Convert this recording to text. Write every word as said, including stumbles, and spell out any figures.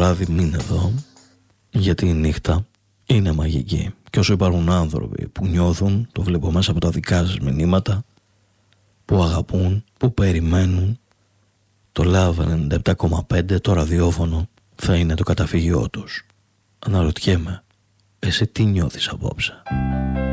βράδυ μείνε εδώ, γιατί η νύχτα είναι μαγική. Και όσο υπάρχουν άνθρωποι που νιώθουν, το βλέπω μέσα από τα δικά σας μηνύματα, που αγαπούν, που περιμένουν, το Love ενενήντα επτά κόμμα πέντε, το ραδιόφωνο, θα είναι το καταφύγιό τους. Αναρωτιέμαι, εσύ τι νιώθεις απόψε?